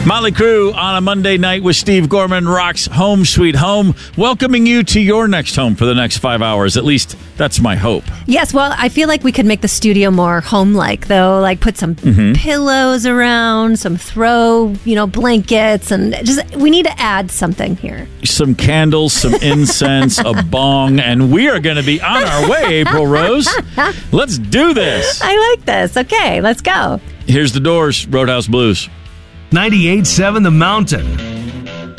Motley Crue on a Monday night with Steve Gorman rocks Home Sweet Home, welcoming you to your next home for the next 5 hours. At least that's my hope. Yes, well, I feel like we could make the studio more home-like, though. Like put some pillows around, some throw, blankets, and we need to add something here. Some candles, some incense, a bong, and we are going to be on our way, April Rose. Let's do this. I like this. Okay, let's go. Here's the Doors, Roadhouse Blues. 98.7 The Mountain.